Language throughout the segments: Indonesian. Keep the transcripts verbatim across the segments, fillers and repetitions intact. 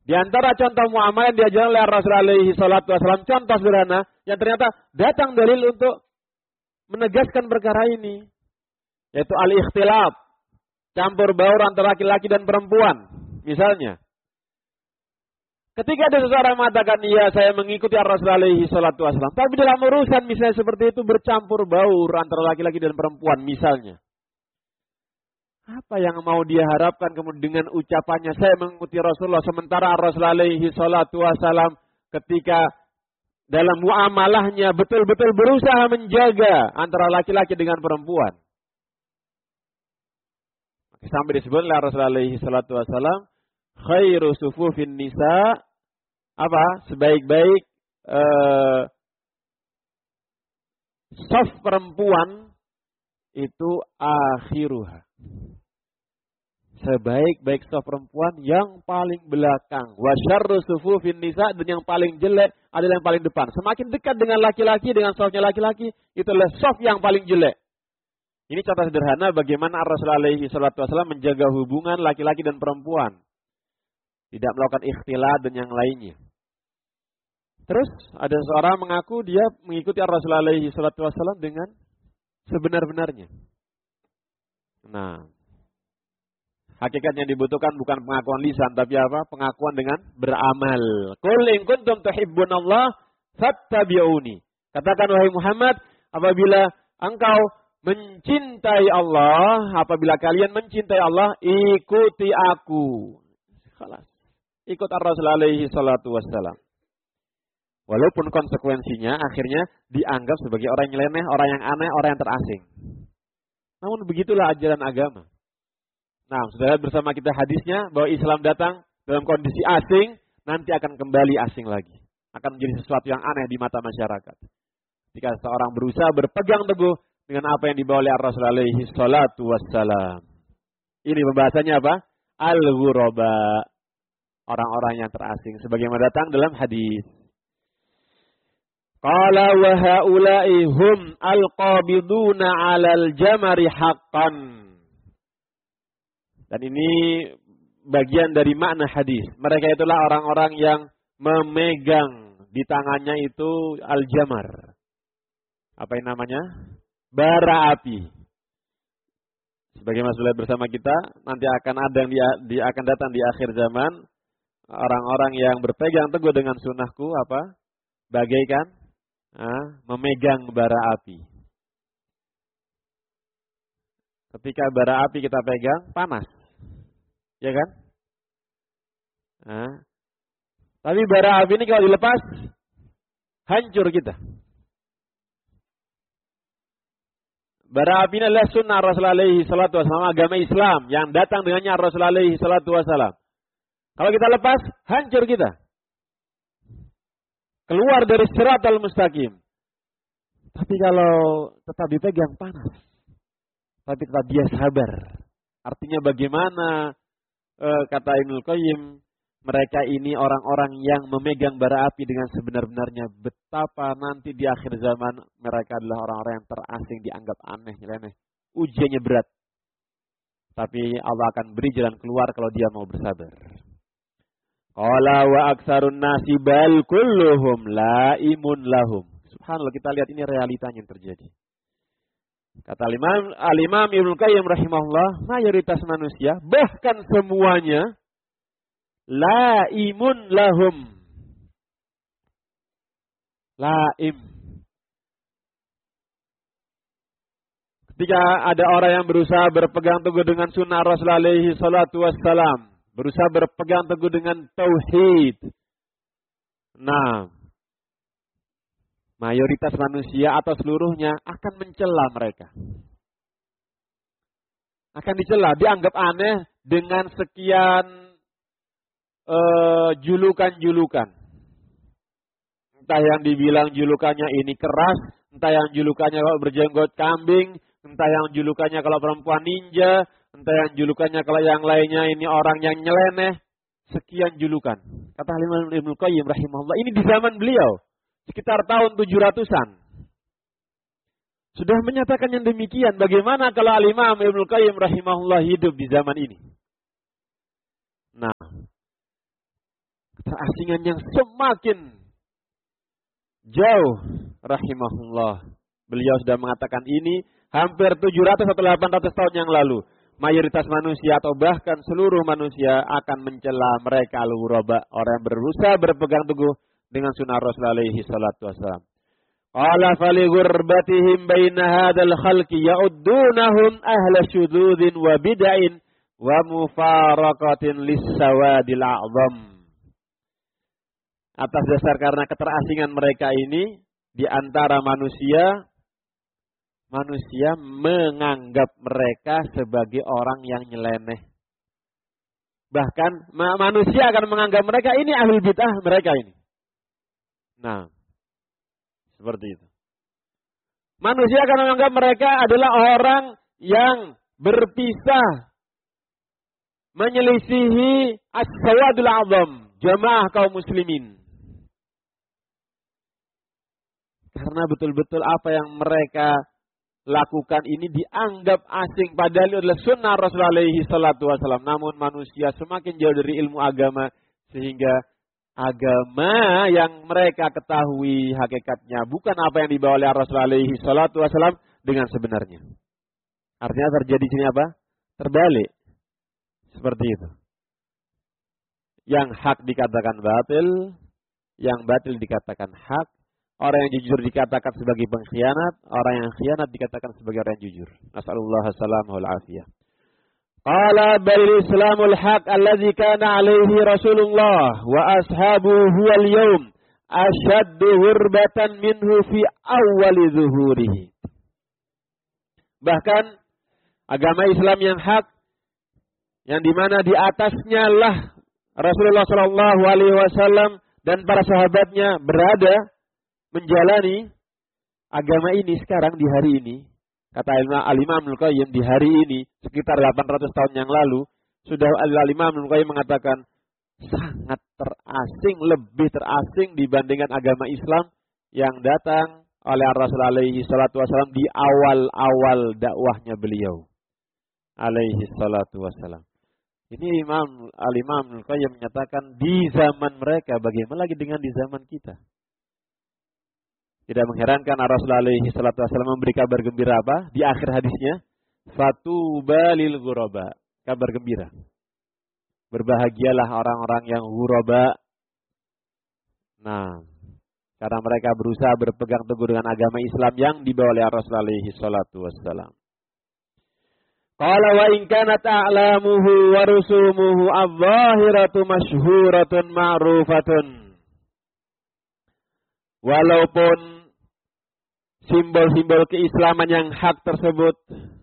Di antara contoh muamalah yang diajarkan oleh Rasulullah alaihi salatu wasallam, contoh sederhana yang ternyata datang dalil untuk menegaskan perkara ini, yaitu al-ikhtilaf, campur baur antara laki-laki dan perempuan. Misalnya, ketika ada seseorang mengatakan, iya saya mengikuti Rasulullah alaihi salatu wasallam, tapi dalam urusan misalnya seperti itu bercampur baur antara laki-laki dan perempuan misalnya. Apa yang mau dia harapkan kemudian dengan ucapannya saya mengikuti Rasulullah, sementara Rasulullah alaihi salatu wasallam ketika dalam muamalahnya betul-betul berusaha menjaga antara laki-laki dengan perempuan. Sampai disebut oleh Rasulullah alaihi salatu wasallam, khairu sufufin nisa, apa? Sebaik-baik eh, saf perempuan itu akhiruha. Sebaik-baik saf perempuan yang paling belakang. Wa syarru sufufin nisa, dan yang paling jelek adalah yang paling depan. Semakin dekat dengan laki-laki, dengan safnya laki-laki, itulah saf yang paling jelek. Ini contoh sederhana bagaimana Rasulullah alaihi salatu wasallam menjaga hubungan laki-laki dan perempuan. Tidak melakukan ikhtilat dan yang lainnya. Terus ada seorang mengaku dia mengikuti Rasulullah alaihi salatu wasallam dengan sebenar-benarnya. Nah, hakikat yang dibutuhkan bukan pengakuan lisan, tapi apa? Pengakuan dengan beramal. Qul in kuntum tuhibbunallah fattabi'uni. Katakan wahai Muhammad, apabila engkau mencintai Allah, apabila kalian mencintai Allah, ikuti aku. Khalas. Ikut Rasulullah alaihi salatu wassalam. Walaupun konsekuensinya akhirnya dianggap sebagai orang yang nyeleneh, orang yang aneh, orang yang terasing. Namun begitulah ajaran agama. Nah, sudah bersama kita hadisnya bahwa Islam datang dalam kondisi asing, nanti akan kembali asing lagi. Akan menjadi sesuatu yang aneh di mata masyarakat. Jika seorang berusaha berpegang teguh dengan apa yang dibawa oleh Rasulullah alaihi salatu wassalam. Ini pembahasannya apa? Al-ghuraba. Orang-orang yang terasing. Sebagaimana datang dalam hadis. Qala wa haula'i hum al-qabiduna 'alal jamari haqqan. Dan ini bagian dari makna hadis. Mereka itulah orang-orang yang memegang di tangannya itu al-jamar. Apa yang namanya? Bara api. Sebagaimana sudah bersama kita, nanti akan ada yang di, di, akan datang di akhir zaman. Orang-orang yang berpegang teguh dengan sunnahku, apa? Bagaikan ah, memegang bara api. Ketika bara api kita pegang, panas. Ya kan? Nah, tapi bara api ini kalau dilepas, hancur kita. Bara api ini adalah sunnah Rasulullah alaihi salatu wasallam, agama Islam yang datang dengannya Rasulullah alaihi salatu wasallam. Kalau kita lepas, hancur kita. Keluar dari siratal mustaqim. Tapi kalau tetap dipegang, panas. Tapi tetap dia sabar. Artinya bagaimana e, kata Ibnu Qayyim, mereka ini orang-orang yang memegang bara api dengan sebenar-benarnya. Betapa nanti di akhir zaman mereka adalah orang-orang yang terasing, dianggap aneh, nyeleneh. Ujiannya berat. Tapi Allah akan beri jalan keluar kalau dia mau bersabar. Qala wa aktsarun nasi bal kulluhum laimun lahum. Subhanallah, kita lihat ini realitanya yang terjadi. Kata Al-Imam, Al-Imam Ibnu Qayyim rahimahullah, mayoritas manusia, bahkan semuanya, laimun lahum. Laim. Ketika ada orang yang berusaha berpegang teguh dengan sunnah Rasulullah alaihi salatu wassalam, berusaha berpegang teguh dengan tauhid. Nah, mayoritas manusia atau seluruhnya akan mencela mereka. Akan dicela, dianggap aneh dengan sekian uh, julukan-julukan. Entah yang dibilang julukannya ini keras, entah yang julukannya kalau berjenggot kambing, entah yang julukannya kalau perempuan ninja, entah yang julukannya kalau yang lainnya ini orang yang nyeleneh. Sekian julukan. Kata Imam Ibnu Qayyim rahimahullah, ini di zaman beliau. Sekitar tahun tujuh ratusan. Sudah menyatakan yang demikian. Bagaimana kalau Al-Imam Ibnu Qayyim rahimahullah hidup di zaman ini? Nah, keterasingan yang semakin jauh. Rahimahullah. Beliau sudah mengatakan ini hampir tujuh ratus atau delapan ratus tahun yang lalu. Mayoritas manusia atau bahkan seluruh manusia akan mencela mereka al-ghuraba, orang yang berusaha berpegang teguh dengan sunnah Rasul alaihi salatu wassalam. Qala fali ghurbatihim baina hadzal khalqi ya'uddunahum ahla syudzudin wa bid'ain wa mufaraqatin lis-sawadil a'zam. Atas dasar karena keterasingan mereka ini di antara manusia, manusia menganggap mereka sebagai orang yang nyeleneh. Bahkan manusia akan menganggap mereka ini ahlul bid'ah mereka ini. Nah, seperti itu. Manusia akan menganggap mereka adalah orang yang berpisah, menyelisihi as-sawadul a'zam, jamaah kaum muslimin. Karena betul-betul apa yang mereka lakukan ini dianggap asing, padahal itu adalah sunnah Rasulullah alaihi salatu wasallam. Namun manusia semakin jauh dari ilmu agama, sehingga agama yang mereka ketahui hakikatnya bukan apa yang dibawa oleh Rasulullah alaihi salatu wasallam dengan sebenarnya. Artinya terjadi sini apa? Terbalik. Seperti itu. Yang hak dikatakan batil, yang batil dikatakan hak. Orang yang jujur dikatakan sebagai pengkhianat, orang yang khianat dikatakan sebagai orang yang jujur. Nasallallahu alaihi wal afiyah. Qala bal islamul haq allazi kana alaihi Rasulullah wa ashabuhu al yawm ashaddu hurbatan minhu fi awwal zuhurihi. Bahkan agama Islam yang hak yang di mana di atasnya lah Rasulullah sallallahu alaihi wasallam dan para sahabatnya berada menjalani agama ini sekarang di hari ini. Kata Al-Imam Ibnu Qayyim di hari ini sekitar delapan ratus tahun yang lalu sudah Al-Imam Ibnu Qayyim mengatakan sangat terasing, lebih terasing dibandingkan agama Islam yang datang oleh Rasulullah alaihi salatu wasallam di awal-awal dakwahnya beliau alaihi salatu wasallam. Ini Imam Al-Imam Ibnu Qayyim menyatakan di zaman mereka, bagaimana lagi dengan di zaman kita? Tidak mengherankan Rasulullah alaihi salatu wasallam memberi kabar gembira apa? Di akhir hadisnya, fatuba lil ghuraba, kabar gembira. Berbahagialah orang-orang yang ghuraba. Nah, karena mereka berusaha berpegang teguh dengan agama Islam yang dibawa oleh Rasulullah alaihi salatu wasallam. Qala wa in kanat a'lamuhu wa rusumuhu adh-dhahiratu masyhuratun ma'rufatun. Walaupun simbol-simbol keislaman yang hak tersebut,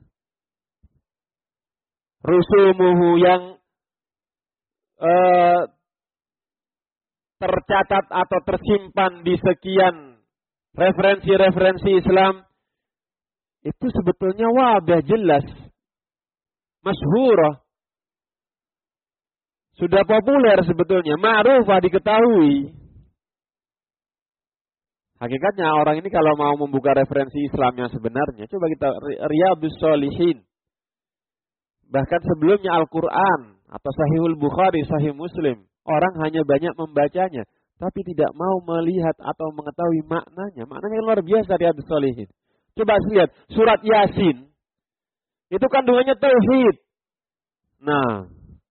rusumuhu yang uh, tercatat atau tersimpan di sekian referensi-referensi Islam, itu sebetulnya wadah jelas, masyhurah, sudah populer sebetulnya, ma'rufah, diketahui. Hakikatnya orang ini kalau mau membuka referensi Islam yang sebenarnya, coba kita Riyadhus Shalihin. Bahkan sebelumnya Al-Quran atau Sahihul Bukhari, Sahih Muslim, orang hanya banyak membacanya, tapi tidak mau melihat atau mengetahui maknanya. Maknanya luar biasa Riyadhus Shalihin. Coba lihat surat Yasin. Itu kandungannya tauhid. Nah,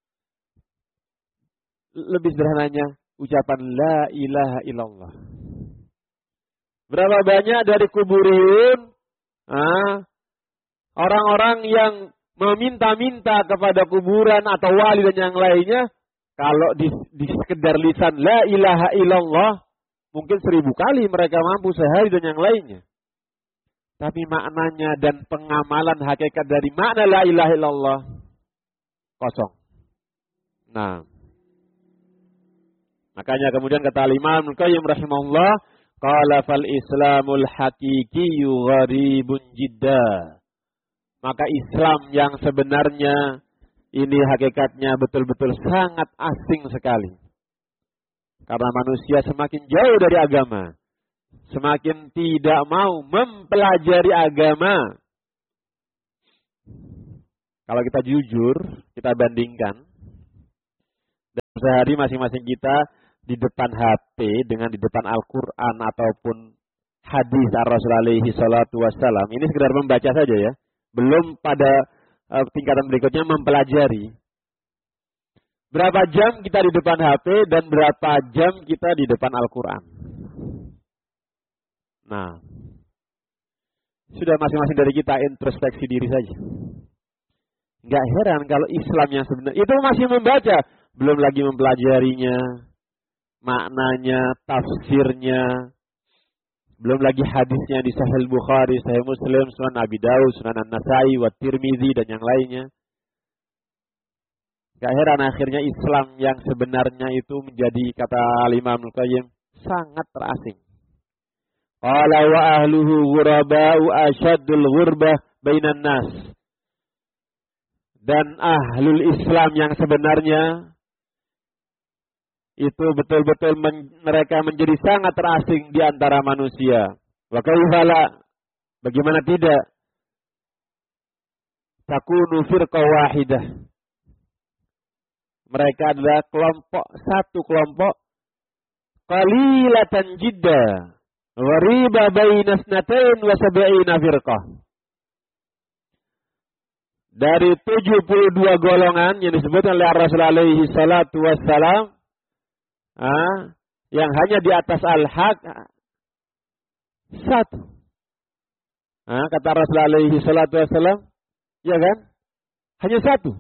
lebih sederhananya ucapan la ilaha illallah. Berapa banyak dari kuburiyun, ah, orang-orang yang meminta-minta kepada kuburan atau wali dan yang lainnya, kalau di, di sekedar lisan la ilaha illallah, mungkin seribu kali mereka mampu sehari dan yang lainnya. Tapi maknanya dan pengamalan hakikat dari makna la ilaha illallah kosong. Nah, makanya kemudian kata Imam Ibnu Qayyim rahimahullah, qala fal islamul haqiqiyyu gharibun jidda. Maka Islam yang sebenarnya ini hakikatnya betul-betul sangat asing sekali. Karena manusia semakin jauh dari agama, semakin tidak mau mempelajari agama. Kalau kita jujur, kita bandingkan, dan sehari masing-masing kita di depan H P dengan di depan Al-Quran ataupun hadis Rasul alaihi salatu wassalam, ini sekedar membaca saja ya, belum pada uh, tingkatan berikutnya mempelajari. Berapa jam kita di depan H P dan berapa jam kita di depan Al-Quran. Nah, sudah masing-masing dari kita introspeksi diri saja. Nggak heran kalau Islam yang sebenarnya itu masih membaca, belum lagi mempelajarinya, maknanya, tafsirnya, belum lagi hadisnya di Sahih Bukhari, Sahih Muslim, Sunan Abi Daud, Sunan An-Nasai, wa Tirmizi dan yang lainnya. Nggak heran akhirnya Islam yang sebenarnya itu menjadi, kata Imam Al-Qayyim, sangat terasing. Qala wa ahluhu ghuraba'u asyaddul ghurbah bainan nas. Dan ahlul Islam yang sebenarnya itu betul-betul men, mereka menjadi sangat terasing di antara manusia. Wa kaifala, bagaimana tidak? Takunu firqah wahidah. Mereka adalah kelompok, satu kelompok, qalilatan jidda, wa riba baina snatain wa sab'ina firqah. Dari tujuh puluh dua golongan yang disebutkan oleh Rasul alaihi salatu wassalam, ah, yang hanya di atas al-haq, satu. Ah, kata Rasul alaihi salatu wassalam, ya kan? Hanya satu.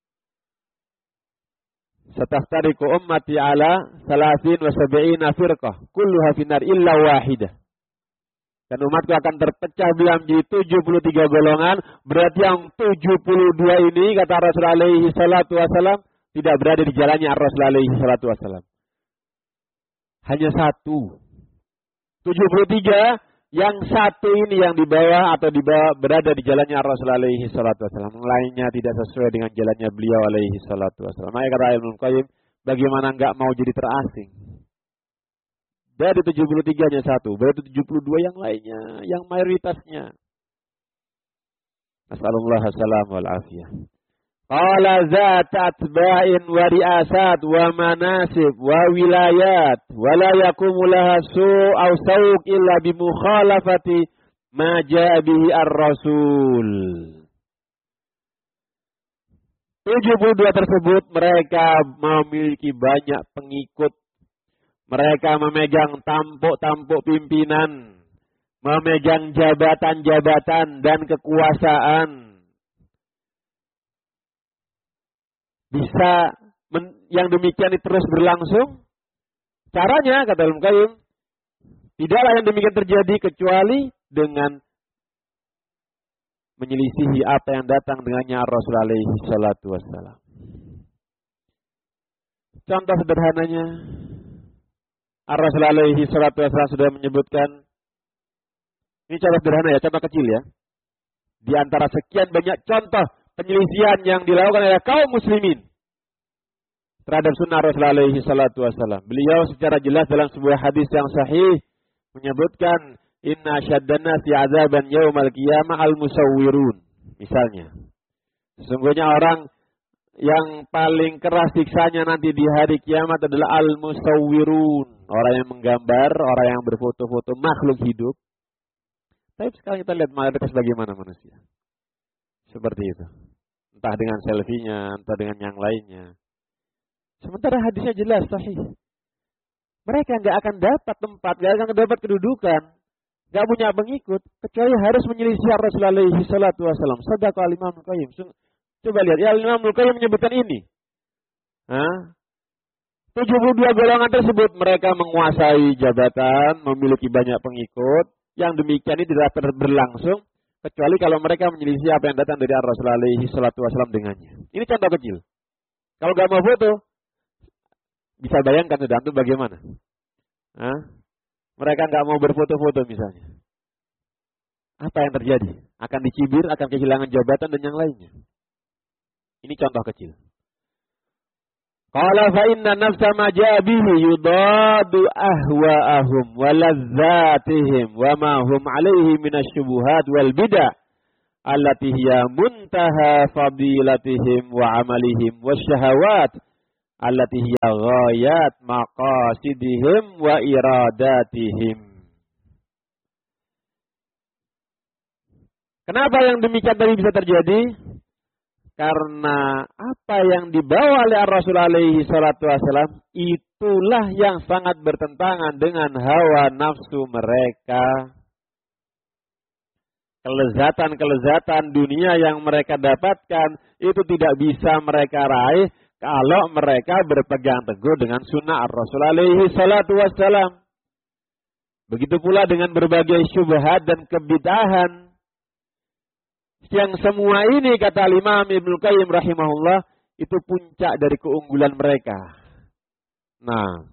Sataftariqu ummati ala salasin wa sab'ina firqah, kulluha finnar illa wahidah. Dan umatku akan terpecah belah menjadi tujuh puluh tiga golongan. Berarti yang tujuh puluh dua ini, kata Rasul alaihi salatu wassalam, tidak berada di jalannya Rasul alaihi salatu wassalam. Hanya satu. tujuh puluh tiga, yang satu ini yang di bawah atau di bawah berada di jalannya Rasul alaihi salatu wassalam. Yang lainnya tidak sesuai dengan jalannya beliau alaihi salatu wassalam. Maka kata Ibnu Qayyim, bagaimana enggak mau jadi terasing? Dari tujuh puluh tiga nya satu, berarti tujuh puluh dua yang lainnya, yang mayoritasnya. Nasallallahu assalam wal afiyah. Qala zat atba'in wa ri'asat wa manasib wa wilayat wa la yakumu laha su' aw sawq illa bi mukhalafati ma ja'a bihi ar-rasul. tujuh puluh dua tersebut mereka memiliki banyak pengikut. Mereka memegang tampuk-tampuk pimpinan, memegang jabatan-jabatan dan kekuasaan. Bisa men, yang demikian terus berlangsung? Caranya, kata Ibnu Qayyim, tidaklah yang demikian terjadi kecuali dengan menyelisihi apa yang datang dengannya Rasul alaihi salatu wassalam. Contoh sederhananya, Rasul alaihi salatu wassalam sudah menyebutkan, ini contoh sederhana ya, contoh kecil ya. Di antara sekian banyak contoh penyelisihan yang dilakukan oleh kaum muslimin terhadap sunnah Rasul alaihi salatu wassalam. Beliau secara jelas dalam sebuah hadis yang sahih menyebutkan, inna syaddan nasi azaban yaumal qiyamah al-musawwirun. Misalnya, sesungguhnya orang yang paling keras siksanya nanti di hari kiamat adalah al-musawwirun. Orang yang menggambar, orang yang berfoto-foto makhluk hidup. Tapi sekarang kita lihat mayoritas bagaimana manusia. Seperti itu. Entah dengan selfie-nya, entah dengan yang lainnya. Sementara hadisnya jelas, sahih. Mereka nggak akan dapat tempat, nggak akan dapat kedudukan, nggak punya pengikut, kecuali harus menyelisih Rasulullah alaihi salatu wassalam. Shadaqa al-Imam Al-Qayyim. Coba lihat, ya Imam Al-Qayyim menyebutkan ini. Hah? tujuh puluh dua golongan tersebut mereka menguasai jabatan, memiliki banyak pengikut. Yang demikian ini tidak berlangsung kecuali kalau mereka menyelisih apa yang datang dari Rasulullah alaihi salatu wassalam dengannya. Ini contoh kecil. Kalau nggak mau foto, bisa bayangkan sudah itu bagaimana? Hah? Mereka nggak mau berfoto-foto misalnya. Apa yang terjadi? Akan dicibir, akan kehilangan jabatan dan yang lainnya. Ini contoh kecil. Qala fa inna nafsa ma ja'a bihi yudadu ahwa'ahum wa ladzatihim wa ma hum 'alaihi minasyubuhat wal bid'ah allati hiya muntaha fadilatihim wa 'amalihim wasyahawat allati hiya ghayat maqasidihim wa iradatihim. Kenapa yang demikian tadi bisa terjadi? Karena apa yang dibawa oleh Rasul alaihi salatu wasallam itulah yang sangat bertentangan dengan hawa nafsu mereka. Kelezatan-kelezatan dunia yang mereka dapatkan itu tidak bisa mereka raih kalau mereka berpegang teguh dengan sunnah Rasul alaihi salatu wasallam. Begitu pula dengan berbagai syubhat dan kebid'ahan. Yang semua ini kata Imam Ibnu Qayyim rahimahullah itu puncak dari keunggulan mereka. Nah,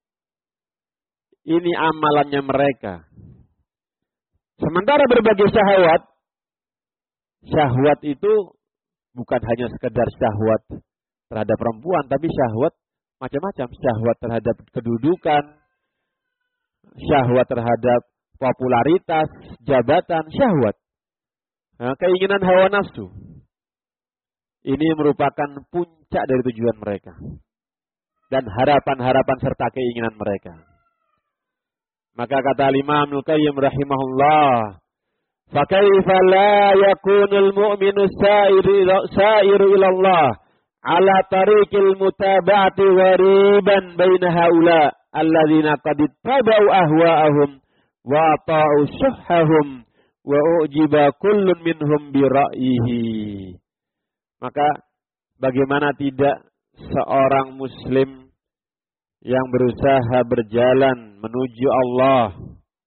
ini amalannya mereka. Sementara berbagai syahwat, syahwat itu bukan hanya sekedar syahwat terhadap perempuan, tapi syahwat macam-macam. Syahwat terhadap kedudukan, syahwat terhadap popularitas, jabatan, syahwat. Nah, keinginan hawa nafsu. Ini merupakan puncak dari tujuan mereka. Dan harapan-harapan serta keinginan mereka. Maka kata Imam Ibnu Qayyim rahimahullah, "Fakaifa la yakunul mu'minu sa'iru ila Allah ala tariqil mutaba'ati ghariban baina haula alladzina qad ittaba'u ahwa'ahum wa ta'u syuhhahum wa ujiba kullun minhum bi ra'yihi." Maka bagaimana tidak seorang muslim yang berusaha berjalan menuju Allah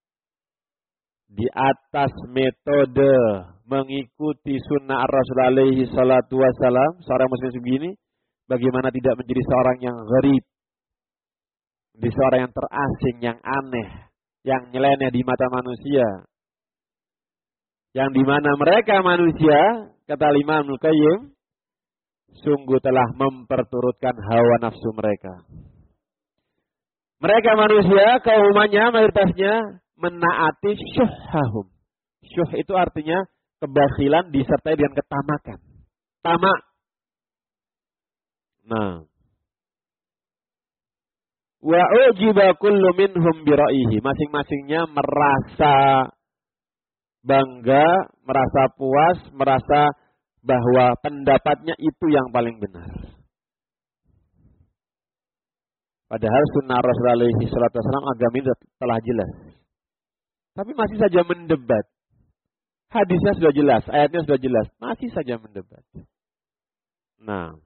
di atas metode mengikuti sunnah Rasul alaihi salatu wasalam, seorang muslim begini, bagaimana tidak menjadi seorang yang gharib, di seorang yang terasing, yang aneh, yang nyeleneh di mata manusia, yang dimana mereka manusia, kata Imam Ibnu Qayyim, sungguh telah memperturutkan hawa nafsu mereka. Mereka manusia, kaumannya, mayoritasnya menaati syuhhahum. Syuh itu artinya kebakhilan disertai dengan ketamakan. Tamak. Nah. Wa ujiba kullu minhum bi ra'yihi. Masing-masingnya merasa bangga, merasa puas, merasa bahwa pendapatnya itu yang paling benar. Padahal sunnah Rasulullah shallallahu alaihi wasallam agama ini telah jelas. Tapi masih saja mendebat. Hadisnya sudah jelas, ayatnya sudah jelas. Masih saja mendebat. Nah.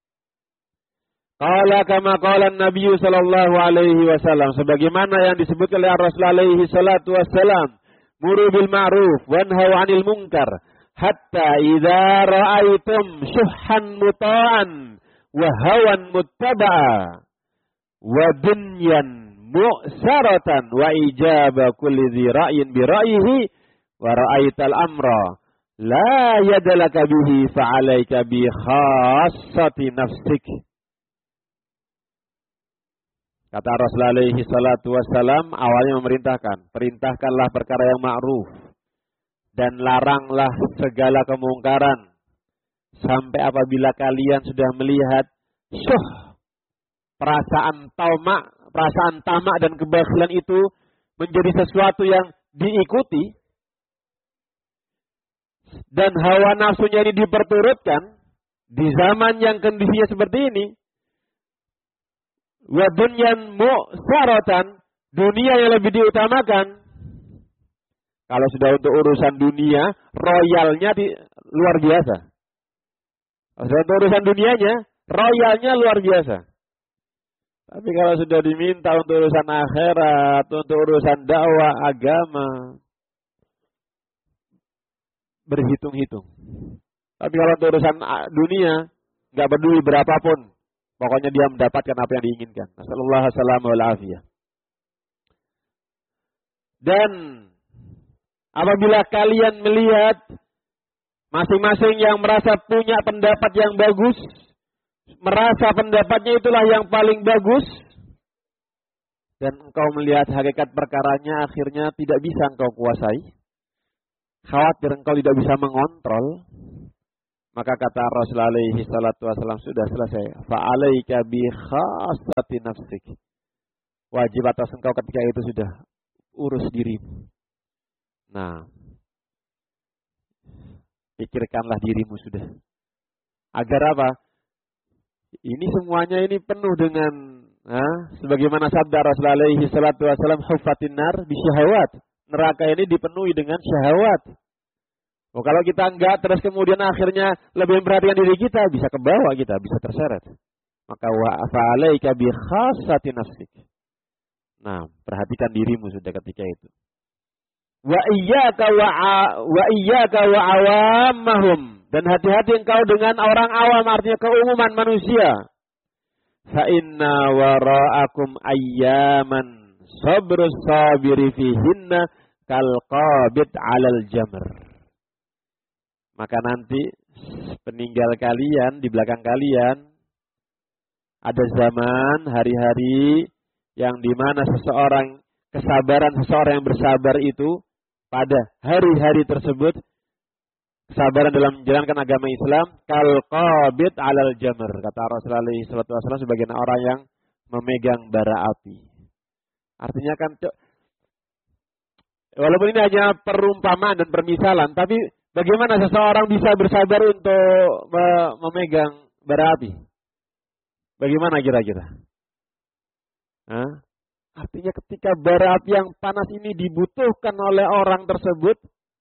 Qala kama qala Nabi sallallahu alaihi wasallam. Sebagaimana yang disebutkan oleh Rasulullah sallallahu alaihi wasallam. Muru bil ma'ruf wanhau 'anil munkar. Hatta idza ra'aitum syuhhan muta'an wa hawan muttaba'a. Wa dunyan mu'saratan wa ijaba kulli dhi ra'yin bi ra'yihi wa ra'aital amra la yadalaka bihi fa'alaika bi khassati nafsik. Kata Rasulullah alaihi salatu wassalam awalnya memerintahkan, perintahkanlah perkara yang ma'ruf dan laranglah segala kemungkaran sampai apabila kalian sudah melihat syuh, perasaan tamak, perasaan tamak dan kebakhilan itu menjadi sesuatu yang diikuti dan hawa nafsunya ini diperturutkan di zaman yang kondisinya seperti ini. Wa dunyan mu'saratan, dunia yang lebih diutamakan. Kalau sudah untuk urusan dunia, royalnya di, luar biasa. Kalau sudah untuk urusan dunianya, royalnya luar biasa. Tapi kalau sudah diminta untuk urusan akhirat, untuk urusan dakwah agama, berhitung-hitung. Tapi kalau untuk urusan dunia, nggak peduli berapapun, pokoknya dia mendapatkan apa yang diinginkan. Nasallallahu alaihi wasallam. Dan apabila kalian melihat masing-masing yang merasa punya pendapat yang bagus, merasa pendapatnya itulah yang paling bagus, dan engkau melihat hakikat perkaranya akhirnya tidak bisa engkau kuasai, khawatir engkau tidak bisa mengontrol, Maka kata Rasulullah alaihi salatu wasallam, sudah selesai. Fa'alaika bi khassati nafsik. Wajib atas engkau ketika itu sudah urus dirimu. Nah, pikirkanlah dirimu sudah. Agar apa? Ini semuanya ini penuh dengan, nah, sebagaimana sabda Rasulullah alaihi salatu wasallam, huffatin nar bisyahawat. Neraka ini dipenuhi dengan syahwat. Oh, kalau kita enggak, terus kemudian akhirnya lebih memperhatikan diri kita, bisa ke bawah kita, bisa terseret. Maka wa fa'alaika bi khassati nafsik. Nah, perhatikan dirimu sudah ketika itu. Wa iyyaka wa wa iyyaka wa awammahum. Dan hati-hati engkau dengan orang awam, artinya keumuman manusia. Fa inna wara'akum ayyaman sabrus sabiri fihinna kal qabid 'alal jamr. Maka nanti peninggal kalian, di belakang kalian, ada zaman, hari-hari yang dimana seseorang, kesabaran seseorang yang bersabar itu, pada hari-hari tersebut, kesabaran dalam menjalankan agama Islam, kal qabid 'alal jamr. Kata Rasulullah shallallahu alaihi wasallam, sebagian orang yang memegang bara api. Artinya kan, walaupun ini hanya perumpamaan dan permisalan, tapi bagaimana seseorang bisa bersabar untuk memegang bara api? Bagaimana kira-kira? Hah? Artinya ketika bara api yang panas ini dibutuhkan oleh orang tersebut,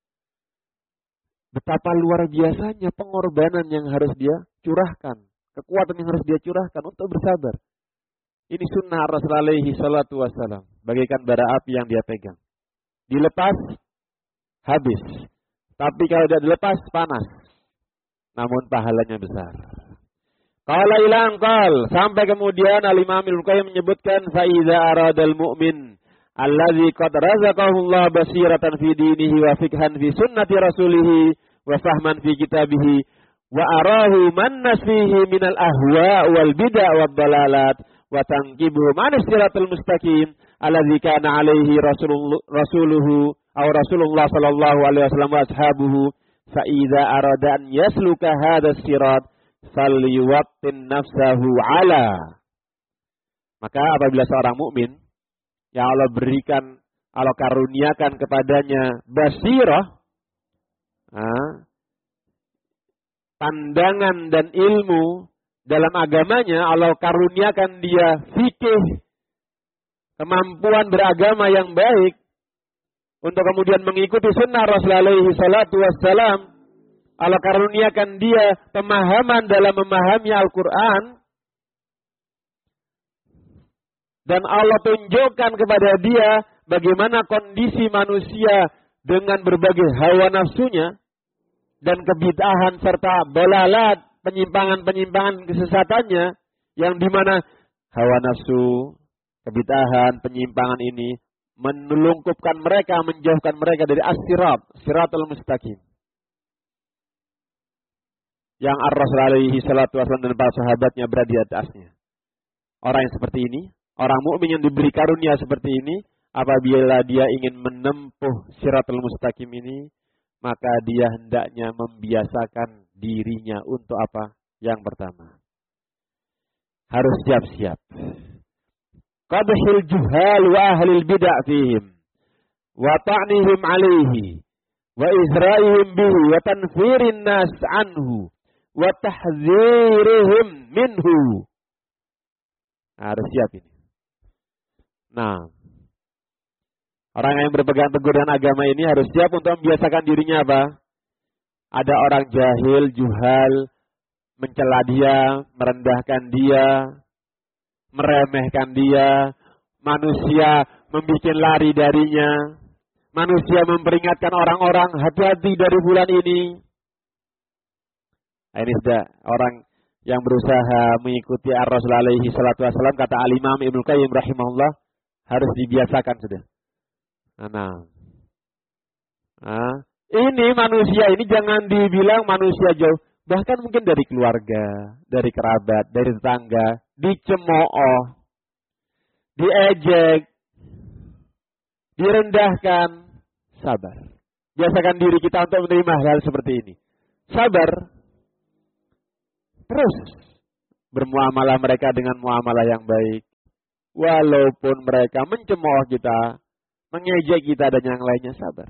betapa luar biasanya pengorbanan yang harus dia curahkan, kekuatan yang harus dia curahkan untuk bersabar. Ini sunnah Rasulullah alaihi salatu wassalam, bagaikan bara api yang dia pegang. Dilepas, habis. Tapi kalau tidak dilepas, panas. Namun pahalanya besar. Qala ilang qal, sampai kemudian Al-Imam Ibnu Qayyim menyebutkan, fa idza aradal mu'min allazi qad razaqahu Allah basiratan fi dinihi wa fikhan fi sunnati rasulih wa fahman fi kitabih wa arahu man nasfihi minal ahwa wal bid'ah wad dalalat wa tanqibu man siratal mustaqim allazi kana alaihi rasulullah rasuluhu aw rasulullah sallallahu alaihi wasallam wa ashabuhu fa idza arada an yasluka hadzal sirat falyuwattin nafsahu ala. Maka apabila seorang mukmin yang Allah berikan, Allah karuniakan kepadanya basirah, nah, pandangan dan ilmu dalam agamanya, Allah karuniakan dia fikih, kemampuan beragama yang baik, untuk kemudian mengikuti sunnah Rasulullah alaihi salatu wassalam. Allah karuniakan dia pemahaman dalam memahami Al-Quran. Dan Allah tunjukkan kepada dia bagaimana kondisi manusia dengan berbagai hawa nafsunya dan kebid'ahan serta dalalat, penyimpangan-penyimpangan kesesatannya, yang dimana hawa nafsu, kebid'ahan, penyimpangan ini menelungkupkan mereka, menjauhkan mereka dari as-sirat, siratul mustaqim. Yang Ar-Rasul alaihi salatu wasallam dan para sahabatnya berada di atasnya. Orang yang seperti ini, orang mukmin yang diberi karunia seperti ini, apabila dia ingin menempuh siratul mustaqim ini, maka dia hendaknya membiasakan dirinya untuk apa? Yang pertama, harus siap-siap. Qadhil juhal wa ahlil bid'ah fihim wa ta'nihim alaihi wa izra'ihim bihi wa tanfirin nas anhu wa tahdzirihim minhu. Harus siap ini. Nah, orang yang berpegang teguh dengan agama ini harus siap untuk membiasakan dirinya apa? Ada orang jahil, juhal, mencela dia, merendahkan dia, meremehkan dia, manusia membuat lari darinya, manusia memperingatkan orang-orang hati-hati dari bulan ini. Nah, ini sudah orang yang berusaha mengikuti Ar-Rasul alaihi salatu wassalam, kata Al-Imam Ibnu Qayyim rahimahullah, harus dibiasakan sudah. Nah, nah, ini manusia ini jangan dibilang manusia jauh, bahkan mungkin dari keluarga, dari kerabat, dari tetangga, dicemooh, diejek, direndahkan, sabar. Biasakan diri kita untuk menerima hal seperti ini. Sabar. terus bermuamalah mereka dengan muamalah yang baik. Walaupun mereka mencemooh kita, mengejek kita dan yang lainnya, sabar.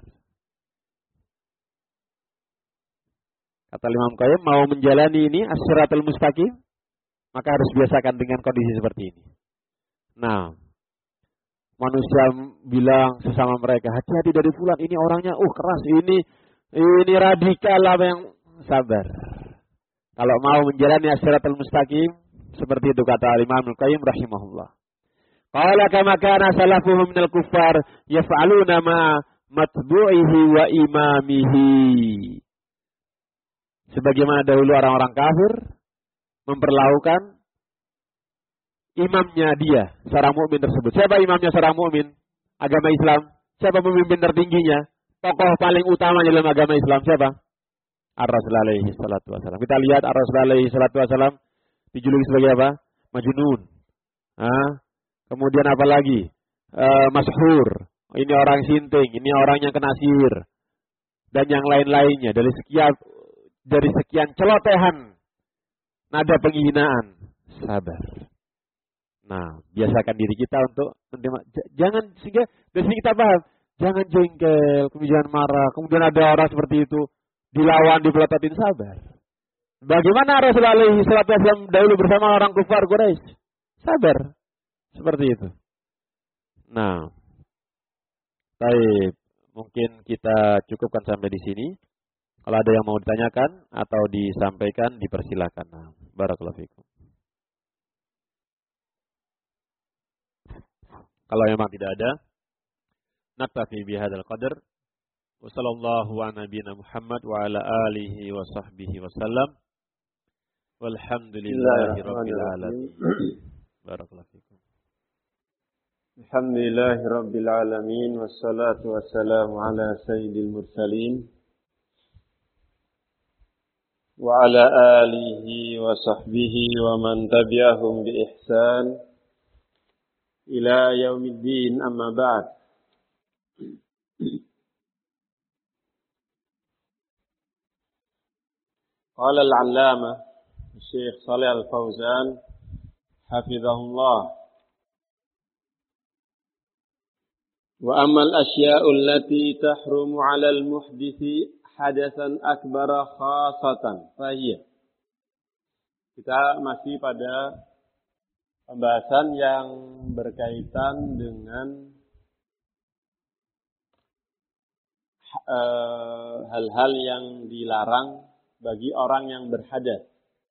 Kata Imam Qayyim, mau menjalani ini as-siratal mustaqim, maka harus biasakan dengan kondisi seperti ini. Nah, manusia bilang sesama mereka, hati-hati dari fulan, ini orangnya uh keras, ini ini radikal, apa yang sabar. Kalau mau menjalani as-siratal mustaqim, seperti itu kata Imam Qayyim rahimahullah. Qala kama kana salafuhum minal kuffar yaf'aluna ma matbu'ihi wa imamihi. Sebagaimana dahulu orang-orang kafir memperlakukan imamnya dia, seorang mukmin tersebut. Siapa imamnya seorang mukmin? Agama Islam. Siapa pemimpin tertingginya? Tokoh paling utama dalam agama Islam siapa? Ar-Rasul alaihi salatu wasallam. Kita lihat Ar-Rasul alaihi salatu wasallam dijuluki sebagai apa? Majnun. Ah, kemudian apa lagi? E, Mashhur. Ini orang sinting, ini orang yang kena sihir. Dan yang lain-lainnya dari sekian dari sekian celotehan nada penghinaan. Sabar. Nah, biasakan diri kita untuk menerima. Jangan, sehingga dari sini kita paham, jangan jengkel, kemudian marah, kemudian ada orang seperti itu dilawan, dipelototin, sabar. Bagaimana Rasulullah alaihi salatu wasallam dahulu bersama orang kufar Quraisy? Sabar. Seperti itu. Nah, baik, mungkin kita cukupkan sampai di sini. Kalau ada yang mau ditanyakan atau disampaikan, dipersilakan. Nah, barakallahu fikum. Kalau memang tidak ada, naktafi bihadzal qadar. Wa sallallahu wa nabiyana Muhammad wa ala alihi wa sahbihi wa sallam. Walhamdulillahi rabbil alamin. Barakallahu fikum. Alhamdulillahi rabbil alamin wassalatu wassalamu ala sayyidil mursalin wa ala alihi wa sahbihi wa man tabi'ahum bi ihsan ila yaumiddin, amma ba'd. Qala al-'allamah Syekh Shalih Al-Fauzan hafizahullah, wa ammal asya'u allati tahrumu 'ala al-muhdithi hadatsan akbara khasatan fahiyya. Kita masih pada pembahasan yang berkaitan dengan uh, hal-hal yang dilarang bagi orang yang berhadas.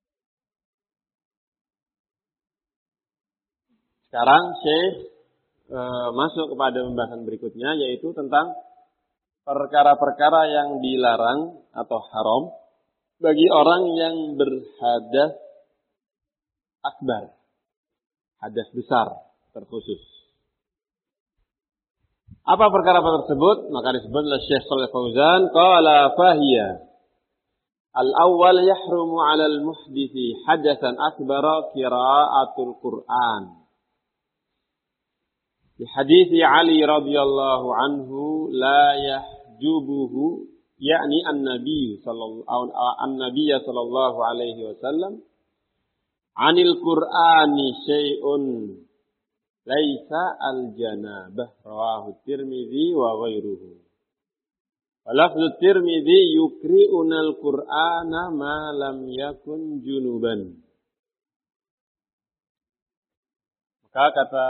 Sekarang Syekh uh, masuk kepada pembahasan berikutnya, yaitu tentang perkara-perkara yang dilarang atau haram bagi orang yang berhadas akbar, hadas besar terkhusus. Apa perkara-perkara tersebut? Maka disebut oleh Syekh Shalih Fauzan, qala fahiya al-awwal yahrumu 'ala al-muhdithi hadatsan akbara qira'atul Qur'an. Di hadis Ali radhiyallahu anhu, la yahjubuhu, yakni an-nabiy sallallahu an-nabiy sallallahu alaihi wasallam, 'anil Qur'ani syai'un laisa al-janabah, rawahu Tirmidzi wa ghairuhu. Wa lafzu Tirmidzi yukri'una al-Qur'ana ma lam yakun junuban. Maka kata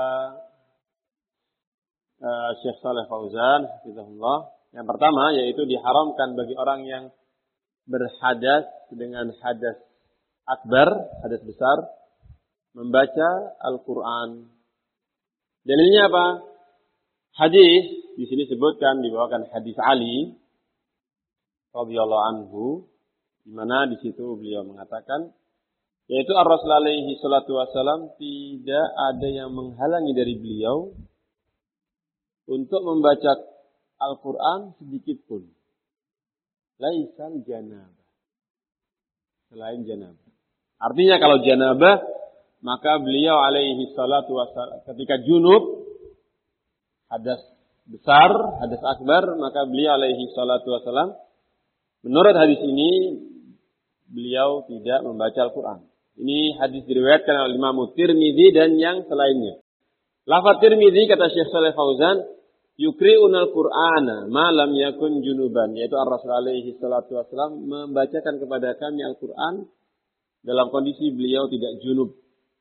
Uh, Syekh Shalih Fauzan hafizahullah, yang pertama yaitu diharamkan bagi orang yang berhadas dengan hadas akbar, hadas besar, membaca Al-Qur'an. Dalilnya apa? Hadis di sini sebutkan, dibawakan hadis Ali radhiyallahu anhu, di mana di situ beliau mengatakan, yaitu Ar-Rasul alaihi salatu wasallam tidak ada yang menghalangi dari beliau untuk membaca Al-Quran sedikit pun. Laisal janabah. Selain janabah. Artinya kalau janabah, maka beliau alaihi salatu wassalam ketika junub, hadas besar, hadas akbar, maka beliau alaihi salatu wassalam, menurut hadis ini, beliau tidak membaca Al-Quran. Ini hadis diriwayatkan oleh Imam Tirmidzi dan yang selainnya. Lafaz Tirmidzi kata Syekh Shalih Fauzan, yukri'unal Qur'ana ma lam yakun junuban, yaitu Ar-Rasul alaihi salatu wasallam membacakan kepada kami Al-Qur'an dalam kondisi beliau tidak junub.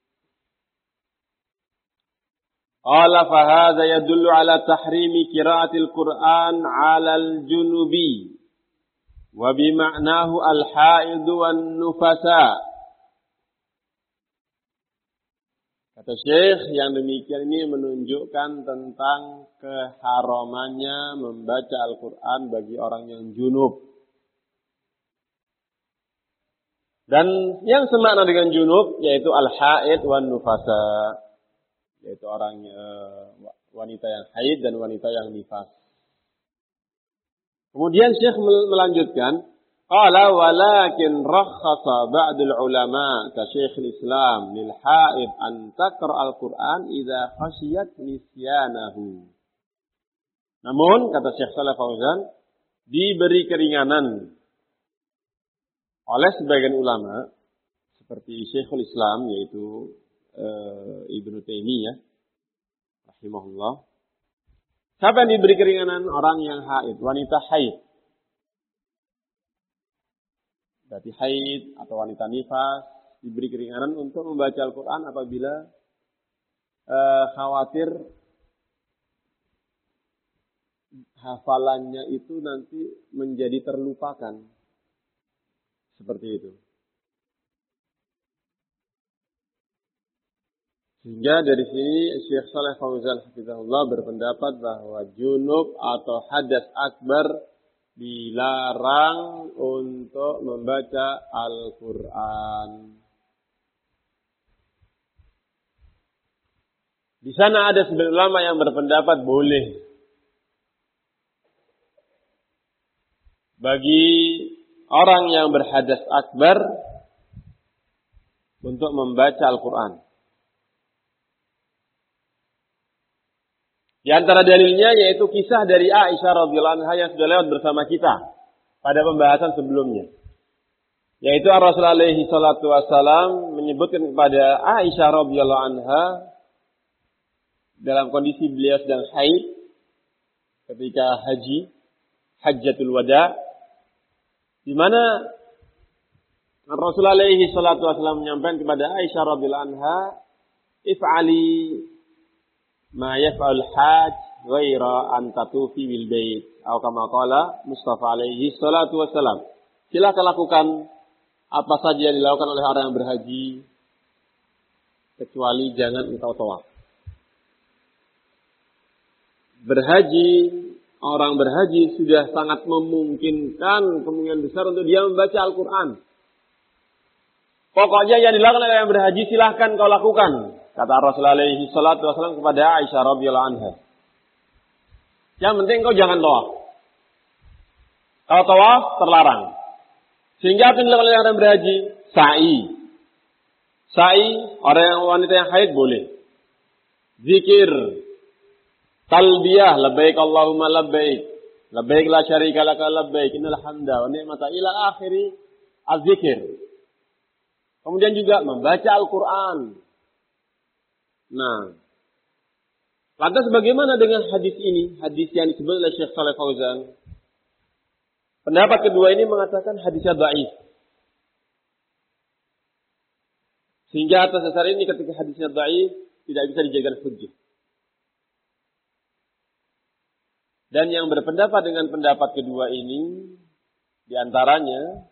Qala fa hadza yadullu ala tahrimi qira'atil Qur'an 'ala al-junubi wa bi ma'nahu al-haid wan nufasa. Kata Syekh, yang demikian ini menunjukkan tentang keharamannya membaca Al-Quran bagi orang yang junub. Dan yang semakna dengan junub yaitu al-haid wan nufasa, yaitu orang wanita yang haid dan wanita yang nifas. Kemudian Syekh melanjutkan, qala walakin rakhasa ba'dul ulama ka Syekhul Islam lil haid an taqra al-Qur'an idza khashiyat nisyanahu. Namun kata Syekh Shalih Fauzan, diberi keringanan oleh sebagian ulama seperti Syekhul Islam yaitu e, Ibnu Taimiyah rahimahullah. Siapa yang diberi keringanan? Orang yang haid, wanita haid. Berarti haid atau wanita nifas diberi keringanan untuk membaca Al-Quran apabila e, khawatir hafalannya itu nanti menjadi terlupakan. Seperti itu. Sehingga dari sini Syekh Shalih Fauzan hafizahullah berpendapat bahwa junub atau hadas akbar dilarang untuk membaca Al-Quran. Di sana ada sebagian ulama yang berpendapat boleh bagi orang yang berhadas akbar untuk membaca Al-Quran. Di antara dalilnya yaitu kisah dari Aisyah radhiyallahu anha yang sudah lewat bersama kita pada pembahasan sebelumnya. Yaitu Rasulullah alaihi salatu wasallam menyebutkan kepada Aisyah radhiyallahu anha dalam kondisi beliau sedang haid ketika haji, Hajjatul Wada, di mana Rasulullah alaihi salatu wasallam menyampaikan kepada Aisyah radhiyallahu anha, "If'ali ma yaf'al hajj ghaira an tatufi bil bait." Atau kama qala Mustafa alaihi salatu wasallam. Silakan lakukan apa saja yang dilakukan oleh orang yang berhaji kecuali jangan engkau tawaf. Berhaji, orang berhaji sudah sangat memungkinkan, kemungkinan besar untuk dia membaca Al-Quran. Pokoknya yang dilakukan oleh yang berhaji silahkan kau lakukan, kata Rasulullah alaihi salatu wasallam kepada Aisyah radhiyallahu anha. Yang penting kau jangan tawaf. Kalau tawaf terlarang. Sehingga apa yang dilakukan oleh orang berhaji? Sa'i. Sa'i, orang yang wanita yang haid boleh. Zikir. Talbiyah, labbaik Allahumma labbaik. Labbaik la syarika laka labbaik. Innal hamda wa ni'mata ila akhiri az-zikir. Kemudian juga membaca Al-Quran. Nah, lantas bagaimana dengan hadis ini? Hadis yang disebut oleh Syekh Shalih Fauzan. Pendapat kedua ini mengatakan hadisnya dhaif. Sehingga atas dasar ini ketika hadisnya dhaif tidak bisa dijadikan hujjah. Dan yang berpendapat dengan pendapat kedua ini diantaranya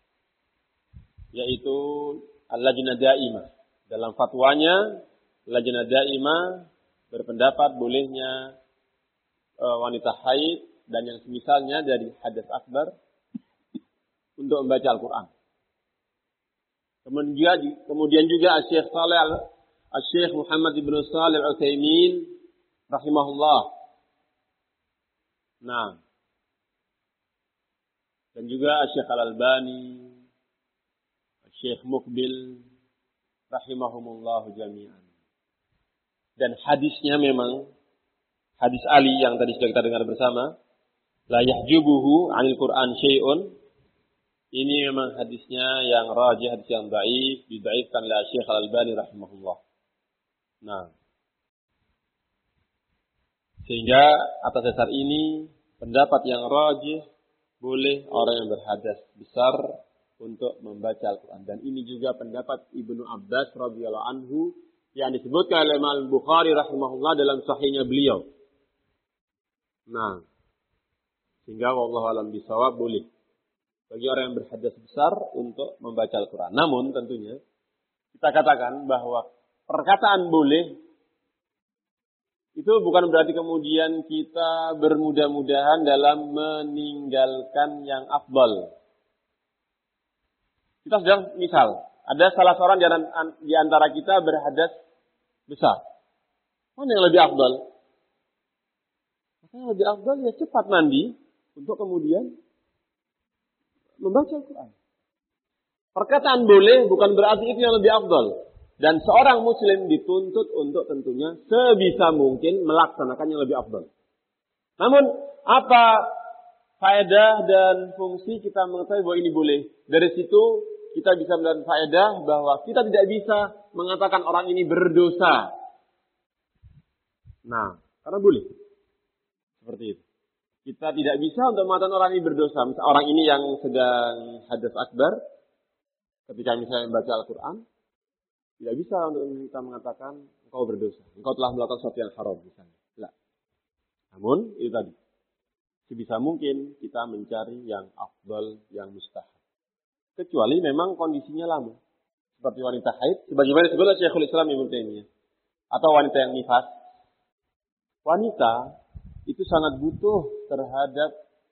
yaitu Al-Lajnah Daimah. Dalam fatwanya Lajnah Daimah berpendapat bolehnya e, wanita haid dan yang semisalnya dari hadas akbar untuk membaca Al-Quran. Kemudian, kemudian juga Syekh Saleh Syekh Muhammad ibn Shalih Al-Utsaimin rahimahullah. Nah, dan juga Syekh Al-Albani, Syekh Muqbil rahimahumullahu jami'an. Dan hadisnya memang hadis Ali yang tadi sudah kita dengar bersama, la yahjubuhu 'anil Qur'an syai'un ini memang hadisnya yang rajih, hadis yang dhaif, didhaifkan oleh Syekh Al-Albani rahimahullah. Nah, sehingga atas dasar ini pendapat yang rajih boleh orang yang berhadas besar untuk membaca Al-Quran. Dan ini juga pendapat Ibnu Abbas radhiyallahu anhu yang disebutkan oleh Imam Bukhari rahimahullah dalam sahihnya beliau. Nah, sehingga wallahu alam bisawab boleh bagi orang yang berhadas besar untuk membaca Al-Quran. Namun tentunya kita katakan bahwa perkataan boleh itu bukan berarti kemudian kita bermudah-mudahan dalam meninggalkan yang afdal. Kita sedang misal, ada salah seorang di antara kita berhadas besar. Mana yang lebih afdal? Maka yang lebih afdal ya cepat mandi untuk kemudian membaca Al-Quran. Perkataan boleh bukan berarti itu yang lebih afdal. Dan seorang muslim dituntut untuk tentunya sebisa mungkin melaksanakan yang lebih afdal. Namun apa faedah dan fungsi kita mengetahui bahwa ini boleh? Dari situ kita bisa mendapatkan faedah bahwa kita tidak bisa mengatakan orang ini berdosa. Nah, karena boleh. Seperti itu. Kita tidak bisa untuk mengatakan orang ini berdosa. Misal orang ini yang sedang hadas akbar, ketika misalnya membaca Al-Quran, tidak bisa untuk kita mengatakan engkau berdosa. Engkau telah melakukan sesuatu yang haram misalnya. Tidak. Namun, itu tadi. Sebisa mungkin kita mencari yang afdal, yang mustahab. Kecuali memang kondisinya lama. Seperti wanita haid. Sebagaimana disebut oleh Syekhul Islam Ibnu Taimiyah. Atau wanita yang nifas. Wanita itu sangat butuh terhadap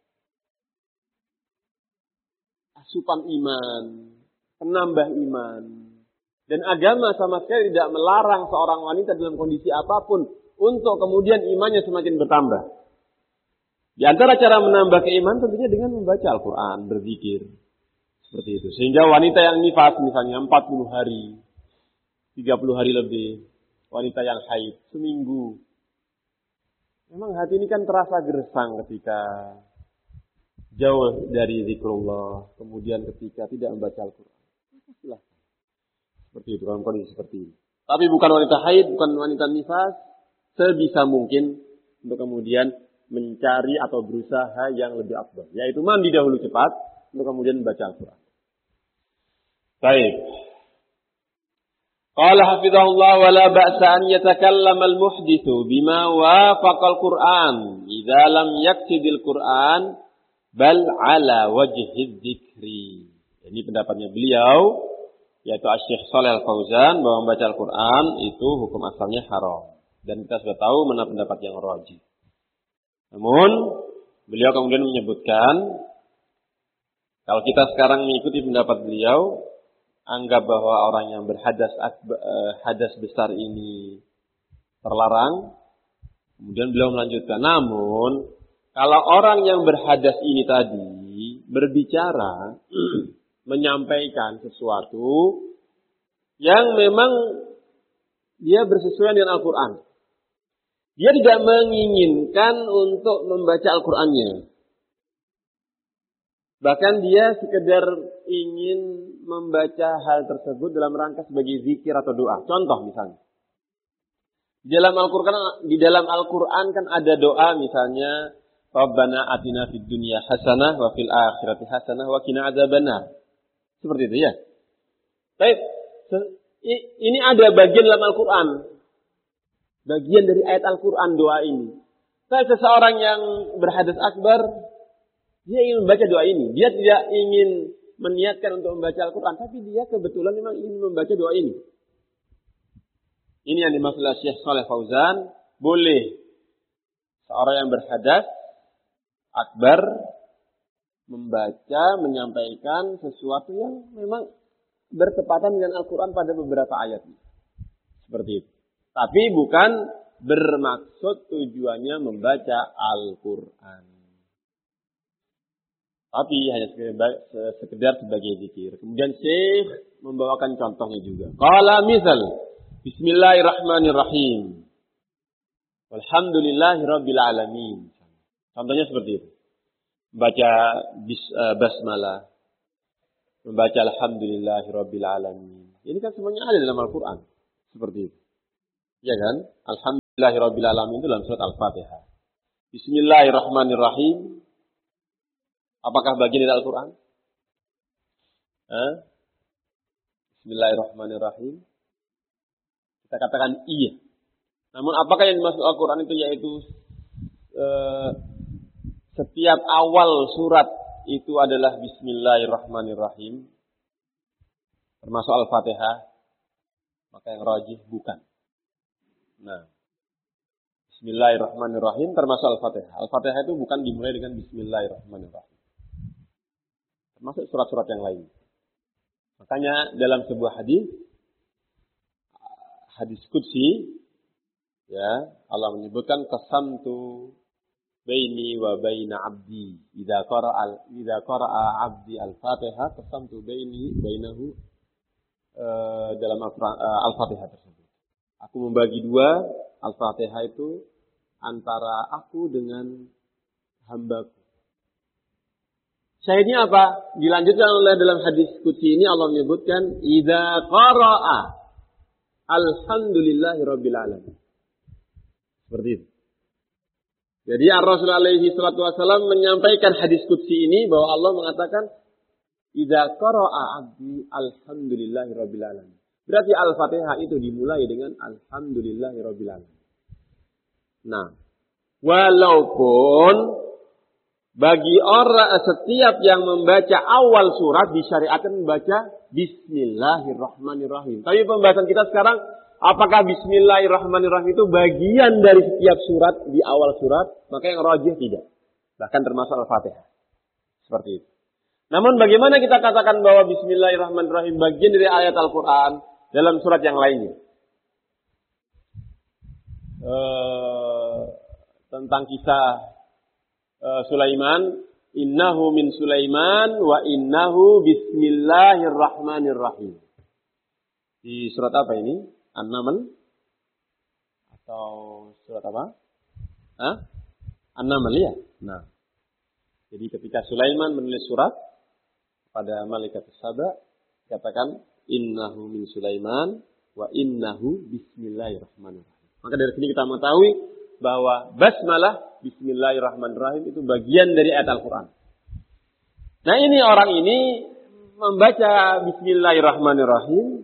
asupan iman. Penambah iman. Dan agama sama sekali tidak melarang seorang wanita dalam kondisi apapun untuk kemudian imannya semakin bertambah. Di antara cara menambah keimanan tentunya dengan membaca Al-Quran, berzikir. Seperti itu. Sehingga wanita yang nifas misalnya empat puluh hari, tiga puluh hari lebih. Wanita yang haid, seminggu. Memang hati ini kan terasa gersang ketika jauh dari zikrullah. Kemudian ketika tidak membaca Al-Quran. Silahkan. Seperti itu, dalam kondisi seperti ini. Tapi bukan wanita haid, bukan wanita nifas. Sebisa mungkin untuk kemudian mencari atau berusaha yang lebih afdal. Yaitu mandi dahulu cepat, untuk kemudian membaca Al-Quran. Baik. Qala hafizahullah wa la ba'sa an yatakallama al-muhdithu bima wafaqa al-Qur'an idza lam yaksidil Qur'an bal ala wajhi dzikri. Ini pendapatnya beliau, yaitu Asy-Syaikh Shalih Al-Fauzan, bahwa membaca Al-Quran itu hukum asalnya haram. Dan kita sudah tahu mana pendapat yang rajih. Namun, beliau kemudian menyebutkan, kalau kita sekarang mengikuti pendapat beliau, anggap bahwa orang yang berhadas hadas besar ini terlarang. Kemudian beliau melanjutkan, namun, kalau orang yang berhadas ini tadi berbicara, menyampaikan sesuatu yang memang dia bersesuaian dengan Al-Quran. Dia tidak menginginkan untuk membaca Al-Qurannya. Bahkan dia sekedar ingin membaca hal tersebut dalam rangka sebagai zikir atau doa. Contoh misalnya. Di dalam Al-Quran, di dalam Al-Quran kan ada doa misalnya, Rabbana atina fid dunya hasanah wa fil akhirati hasanah wa qina adzabannar. Seperti itu ya. Baik, ini ada bagian dalam Al-Quran. Bagian dari ayat Al-Quran doa ini. Saya seseorang yang berhadas akbar, dia ingin membaca doa ini. Dia tidak ingin meniatkan untuk membaca Al-Quran, tapi dia kebetulan memang ingin membaca doa ini. Ini yang dimaksud oleh Syekh Shalih Fauzan, boleh seorang yang berhadas akbar membaca, menyampaikan sesuatu yang memang bertepatan dengan Al-Quran pada beberapa ayatnya. Seperti itu. Tapi bukan bermaksud tujuannya membaca Al-Quran. Tapi hanya sekedar sebagai zikir. Kemudian Syekh membawakan contohnya juga. Qala misal, Bismillahirrahmanirrahim. Walhamdulillahirabbil alamin. Contohnya seperti itu. Baca bis, uh, basmalah. membaca alhamdulillahirabbil alamin. Ini kan semuanya ada dalam Al-Qur'an. Seperti itu. Ya kan? Alhamdulillahirabbil alamin itu dalam surat Al-Fatihah. Bismillahirrahmanirrahim. Apakah bagian dari Al-Qur'an? Hah? Bismillahirrahmanirrahim. Kita katakan iya. Namun apakah yang dimaksud Al-Quran itu yaitu eh, setiap awal surat itu adalah Bismillahirrahmanirrahim, termasuk Al-Fatihah? Maka yang rajih bukan. Nah, Bismillahirrahmanirrahim termasuk Al-Fatihah. Al-Fatihah itu bukan dimulai dengan Bismillahirrahmanirrahim. Termasuk surat-surat yang lain. Makanya dalam sebuah hadis, hadis qudsi, ya, Allah menyebutkan qasamtu baini wa baina abdi idza qara'a idza qara'a abdi al-Fatihah qasamtu baini bainahu uh, dalam uh, Al-Fatihah tersebut. Aku membagi dua Al-Fatihah itu antara aku dengan hambaku. Syahidnya apa? Dilanjutkan oleh dalam hadis qudsi ini Allah menyebutkan idza qara'a alhamdulillahirabbil alamin. Seperti itu. Jadi Ar-Rasul alaihi salatu wasallam menyampaikan hadis qudsi ini bahwa Allah mengatakan idza qara'a 'abdi alhamdulillahirabbil alamin. Berarti Al-Fatihah itu dimulai dengan alhamdulillahirabbil alamin. Nah, walaupun bagi orang setiap yang membaca awal surat disyariatkan membaca bismillahirrahmanirrahim. Tapi pembahasan kita sekarang, apakah bismillahirrahmanirrahim itu bagian dari setiap surat di awal surat? Maka yang rajih tidak. Bahkan termasuk Al-Fatihah. Seperti itu. Namun bagaimana kita katakan bahwa bismillahirrahmanirrahim bagian dari ayat Al-Quran dalam surat yang lainnya? Uh, tentang kisah uh, Sulaiman. Innahu min Sulaiman wa innahu bismillahirrahmanirrahim. Di surat apa ini? An-Naml atau surat apa? Hah? An-Naml ya. Nah, jadi ketika Sulaiman menulis surat pada malaikat Saba, katakan innahu min Sulaiman wa innahu bismillahirrahmanirrahim. Maka dari sini kita mengetahui bahwa basmalah bismillahirrahmanirrahim itu bagian dari ayat Al-Quran. Nah, ini orang ini membaca bismillahirrahmanirrahim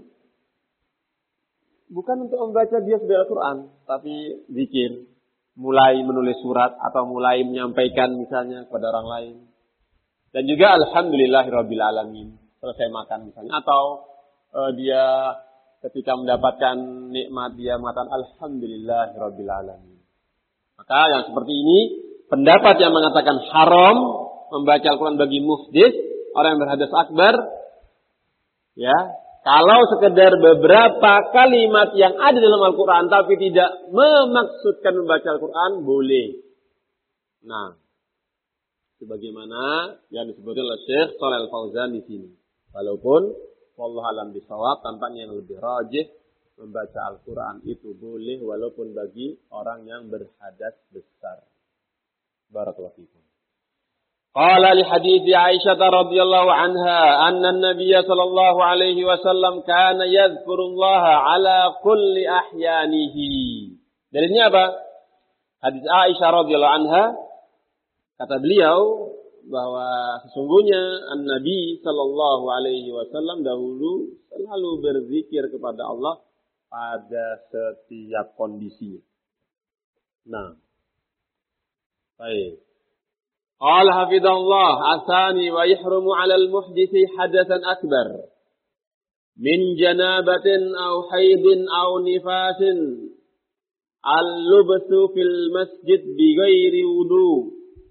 bukan untuk membaca dia sudah Al-Quran, tapi zikir, mulai menulis surat atau mulai menyampaikan misalnya kepada orang lain. Dan juga alhamdulillahirabbil alamin, selesai makan misalnya, atau uh, dia ketika mendapatkan nikmat dia mengatakan alhamdulillahirabbil alamin. Maka yang seperti ini pendapat yang mengatakan haram membaca Al-Quran bagi muhdits, orang yang berhadas akbar, ya. Kalau sekedar beberapa kalimat yang ada dalam Al-Quran tapi tidak memaksudkan membaca Al-Quran, boleh. Nah, sebagaimana yang disebutkan oleh Syekh Shalih Al-Fauzan di sini. Walaupun wallahu a'lam bishawab, tampaknya yang lebih rajih membaca Al-Quran itu boleh walaupun bagi orang yang berhadas besar. Barakallahu fikum. Qala li hadithi Aisyah radhiyallahu anha anna an-nabiy sallallahu alaihi wasallam kana yadhkurullaha ala kulli ahyanihi. Dari ini apa? Hadis Aisyah radhiyallahu anha, kata beliau bahwa sesungguhnya an-nabi sallallahu alaihi wasallam dahulu selalu berzikir kepada Allah pada setiap kondisi. Nah, baik. Qala hafidhallah asani wa yahrumu 'ala al-muhditsi hadatsan akbar min janabatin aw haidin aw nifasin al-lubsu fil masjid bighairi wudu.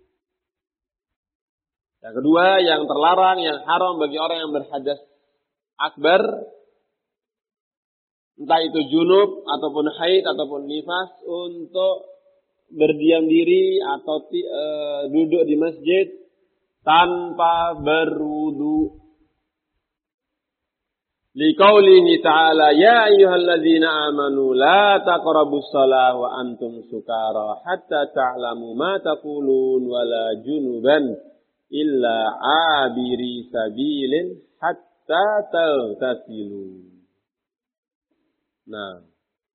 Yang kedua, yang terlarang, yang haram bagi orang yang berhadas akbar, entah itu junub ataupun haid ataupun nifas, untuk berdiam diri atau e, duduk di masjid tanpa berwudu. Liqaulihi ta'ala ya ayyuhalladzina amanu la taqrabus shalah wa antum sukara hatta ta'lamu ma taqulun wala junuban illa abiri sabilin hatta taghtasilu. Nah,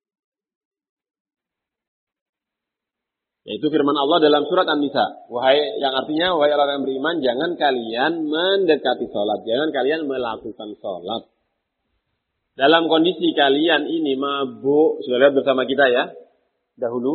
yaitu firman Allah dalam surat An-Nisa. Wahai yang artinya, wahai orang yang beriman, jangan kalian mendekati sholat. Jangan kalian melakukan sholat. Dalam kondisi kalian ini mabuk. Sudah lihat bersama kita ya. Dahulu.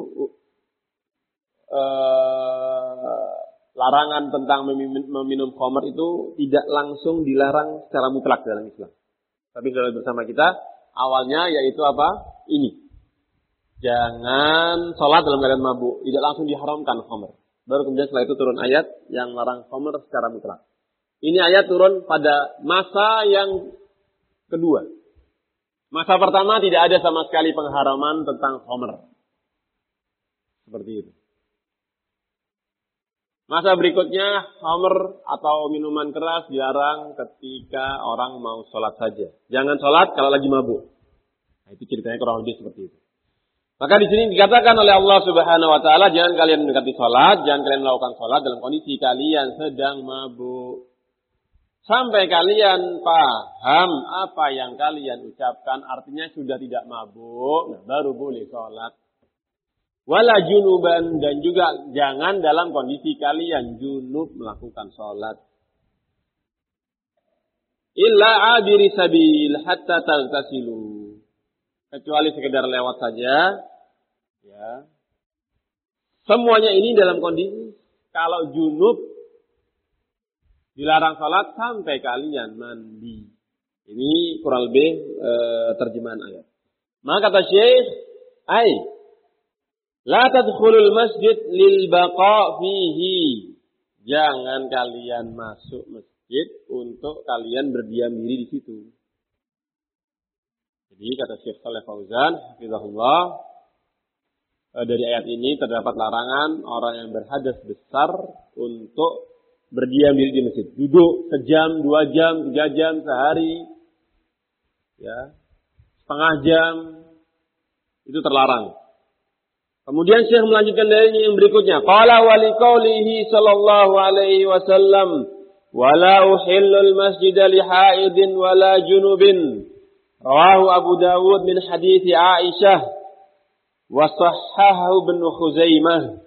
Uh, larangan tentang meminum, meminum khamr itu tidak langsung dilarang secara mutlak dalam Islam. Tapi sudah lihat bersama kita. Awalnya yaitu apa? Ini. Jangan sholat dalam keadaan mabuk. Tidak langsung diharamkan khamr. Baru kemudian setelah itu turun ayat yang larang khamr secara mutlak. Ini ayat turun pada masa yang kedua. Masa pertama tidak ada sama sekali pengharaman tentang khamr. Seperti itu. Masa berikutnya khamr atau minuman keras dilarang ketika orang mau sholat saja. Jangan sholat kalau lagi mabuk. Nah, itu ceritanya kurang lebih seperti itu. Maka di sini dikatakan oleh Allah Subhanahu wa taala, jangan kalian mendekati sholat, jangan kalian melakukan sholat dalam kondisi kalian sedang mabuk. Sampai kalian paham apa yang kalian ucapkan, artinya sudah tidak mabuk, nah baru boleh sholat. Wala junuban, dan juga jangan dalam kondisi kalian junub melakukan sholat. Illa abiri sabil hatta taghtasilu. Kecuali sekedar lewat saja. Ya. Semuanya ini dalam kondisi kalau junub dilarang sholat sampai kalian mandi. Ini kurang lebih e, terjemahan ayat. Maka kata Syekh, ai la tadkhulul masjid lil baqa fihi. Jangan kalian masuk masjid untuk kalian berdiam diri di situ. Jadi kata Syekh Shalih Fauzan, hafizahullah, dari ayat ini terdapat larangan orang yang berhadas besar untuk berdiam diri di masjid. Duduk sejam, dua jam, tiga jam, sehari, ya, setengah jam, itu terlarang. Kemudian Syekh melanjutkan dari ini yang berikutnya. Qala wa liqaulihi sallallahu alaihi wasallam, wala uhillul masjida li haidin wala junubin. Rawahu Abu Dawud min hadits Aisyah wa sahhahu Ibnu Khuzaimah.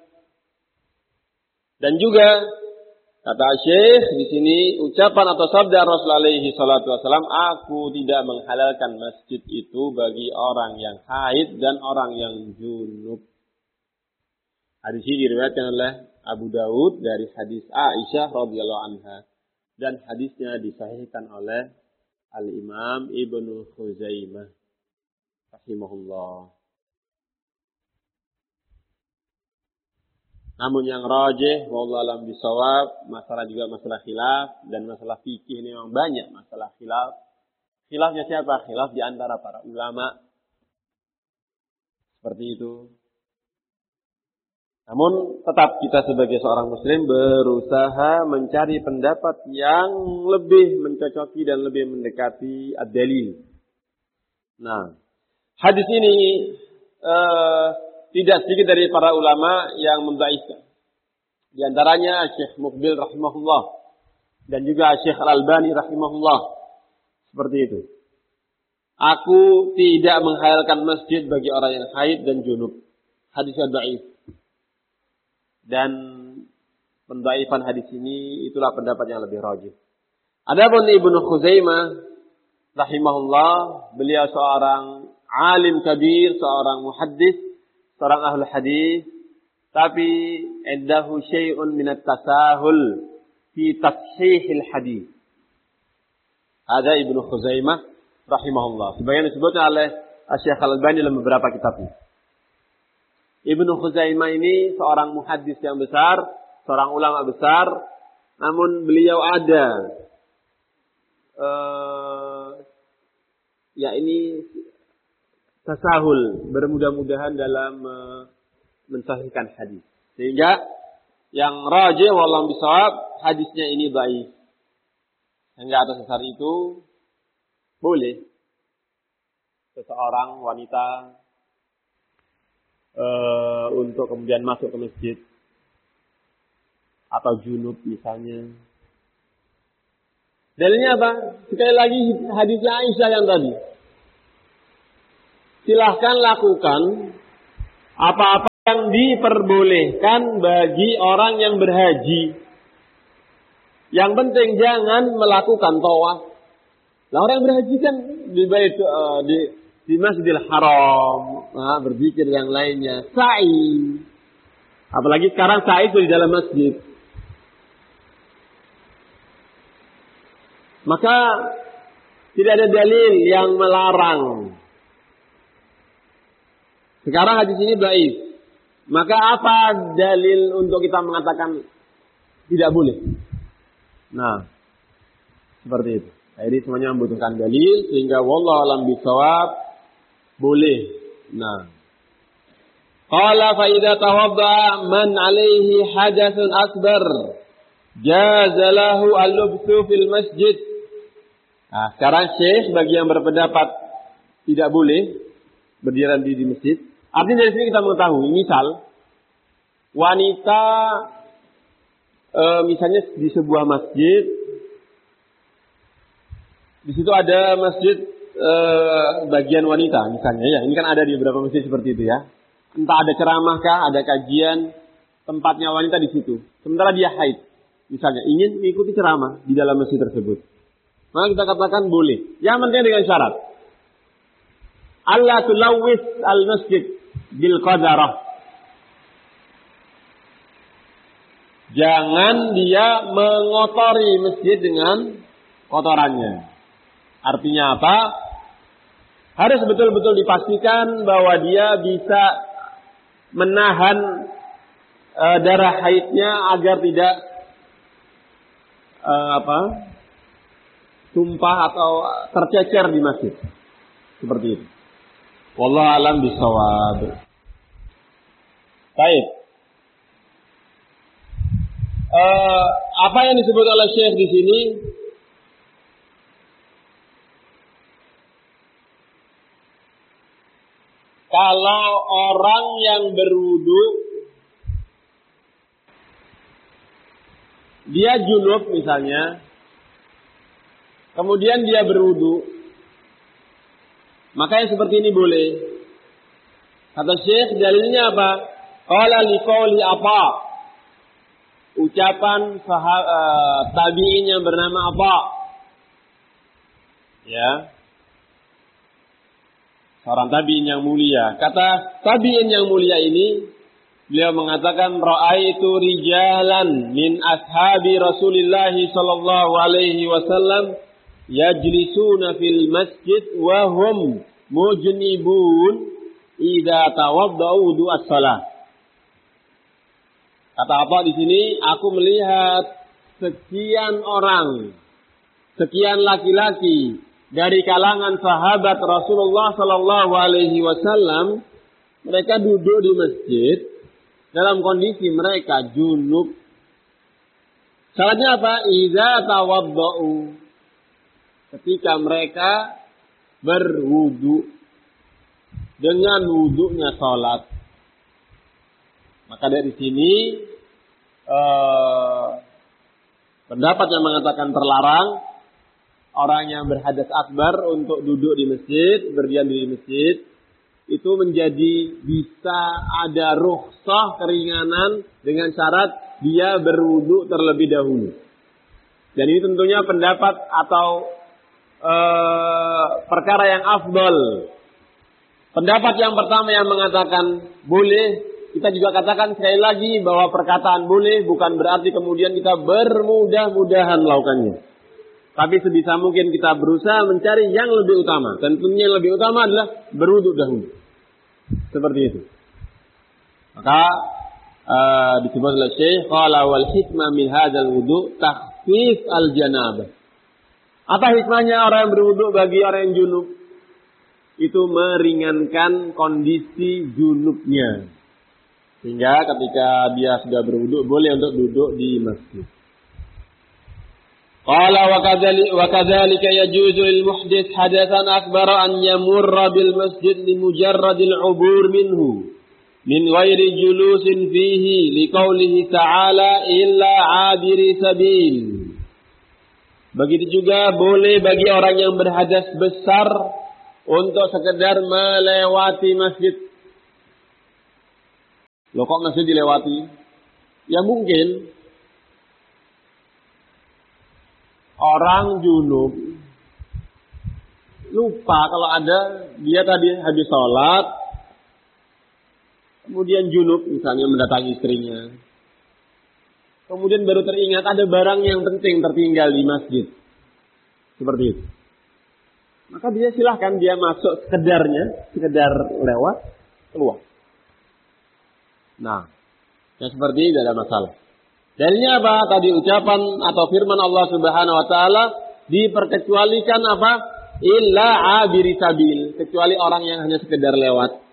Dan juga kata Syekh di sini ucapan atau sabda Rasul alaihi salatu wasallam, aku tidak menghalalkan masjid itu bagi orang yang haid dan orang yang junub. Hadis ini diriwayatkan oleh Abu Dawud dari hadis Aisyah radhiyallahu anha dan hadisnya disahihkan oleh Al-Imam Ibnu Khuzaimah rahimahullah. Namun yang rajih wallahu alam bisawab, masalah juga masalah khilaf dan masalah fikih ini memang banyak masalah khilaf. Khilafnya siapa? Khilaf di antara para ulama. Seperti itu. Namun tetap kita sebagai seorang muslim berusaha mencari pendapat yang lebih mencocoki dan lebih mendekati ad-dalil. Nah, hadis ini uh, tidak sedikit dari para ulama yang mendhaifkan. Di antaranya Syekh Muqbil rahimahullah dan juga Syekh Al-Albani rahimahullah. Seperti itu. Aku tidak menghalalkan masjid bagi orang yang haid dan junub. Hadisnya dhaif. Dan pendhaifan hadis ini itulah pendapat yang lebih rajih. Adapun Ibnu Khuzaimah rahimahullah, beliau seorang alim kabir, seorang muhaddis, seorang ahli hadis, tapi indahu syai'un min at-tasahul fi tashihil hadis. Ada Ibnu Khuzaimah rahimahullah. Sebagian disebutnya oleh Syekh Al-Albani dalam beberapa kitabnya. Ibnu Khuzaimah ini seorang muhaddis yang besar, seorang ulama besar, namun beliau ada uh, ya ini tasahul, bermudah-mudahan dalam uh, mensahihkan hadis. Sehingga yang rajih wallahu bisawab, hadisnya ini dhaif. Hingga atas dasar itu boleh seseorang wanita Uh, untuk kemudian masuk ke masjid atau junub misalnya, Dalilnya apa? Sekali lagi hadisnya Aisyah yang tadi. Silahkan lakukan apa-apa yang diperbolehkan bagi orang yang berhaji. Yang penting jangan melakukan tawaf. Nah, orang yang berhaji kan di bait uh, di di Masjidil Haram, nah, berzikir yang lainnya, sa'i. Apalagi sekarang sa'i itu di dalam masjid. Maka tidak ada dalil yang melarang. Sekarang hadis ini dhaif. Maka apa dalil untuk kita mengatakan tidak boleh? Nah, seperti itu. Jadi semuanya membutuhkan dalil sehingga wallahu alam bisawab boleh. Nah, qala fa idza tawadda man alaihi hadatsun akbar jaza lahu al-lubthu fil masjid. Nah, sekarang Syekh bagi yang berpendapat tidak boleh berdiri di, di masjid. Artinya dari sini kita mengetahui, misal wanita e, misalnya di sebuah masjid, di situ ada masjid e, bagian wanita misalnya ya, ini kan ada di beberapa masjid seperti itu ya. Entah ada ceramah kah, ada kajian, tempatnya wanita di situ. Sementara dia haid, misalnya ingin mengikuti ceramah di dalam masjid tersebut. Maka kita katakan boleh. Yang penting dengan syarat. Allah tulawis al-masjid bil qadarah. Jangan dia mengotori masjid dengan kotorannya. Artinya apa? Harus betul-betul dipastikan bahwa dia bisa menahan e, darah haidnya agar tidak e, apa? tumpah atau tercecer di masjid. Seperti itu. Wallahu a'lam bishawab. Baik. Uh, apa yang disebut oleh Syekh di sini? Kalau orang yang berwudu dia junub misalnya, kemudian dia berwudu, maka yang seperti ini boleh. Kata Syekh, dalilnya apa? Qala liqauli apa? Ucapan sahab, uh, tabi'in yang bernama apa? Ya. Seorang tabi'in yang mulia. Kata tabi'in yang mulia ini, beliau mengatakan ra'aitu rijalan min ashabi Rasulillah sallallahu alaihi wasallam yajlisuna fil masjid wa hum mujnibun idza tawaddau wudu as-salah. Kata apa di sini? Aku melihat sekian orang, sekian laki-laki dari kalangan sahabat Rasulullah sallallahu alaihi wasallam, mereka duduk di masjid dalam kondisi mereka junub. Syaratnya apa? Idza tawaddau, ketika mereka berwudu dengan wudunya salat. Maka dari sini eh, pendapat yang mengatakan terlarang orang yang berhadas akbar untuk duduk di masjid, berdiam diri di masjid, itu menjadi bisa ada rukhsah keringanan dengan syarat dia berwudu terlebih dahulu. Dan ini tentunya pendapat atau eh, perkara yang afdal. Pendapat yang pertama yang mengatakan boleh, kita juga katakan sekali lagi bahwa perkataan boleh bukan berarti kemudian kita bermudah-mudahan melakukannya. Tapi sebisa mungkin kita berusaha mencari yang lebih utama. Tentunya yang lebih utama adalah berwudu dahulu. Seperti itu. Maka uh, disebut oleh Syekh, qala wal hikmah min hadzal wudu takhfif al janabah. Apa hikmahnya orang yang berwudu bagi orang yang junub? Itu meringankan kondisi junubnya. Sehingga ketika dia sudah berwudu boleh untuk duduk di masjid. Qala wa kadzalika yajuzu lil muhdits hadatsan akbar an yamurra bil masjid li mujarradil ubur minhu min ghairi julusin fihi liqaulihi ta'ala illa 'abiri sabil. Begitu juga boleh bagi orang yang berhadas besar untuk sekedar melewati masjid. Loh kok masjid dilewati? Ya mungkin orang junub lupa kalau ada dia tadi habis sholat, kemudian junub misalnya mendatangi istrinya. Kemudian baru teringat ada barang yang penting tertinggal di masjid. Seperti itu. Maka dia silahkan dia masuk sekedarnya, sekedar lewat, keluar. Nah, yang seperti ini tidak ada masalah. Dalilnya apa? Tadi ucapan atau firman Allah Subhanahu wa taala diperkecualikan apa? Illa abiri sabil, kecuali orang yang hanya sekedar lewat.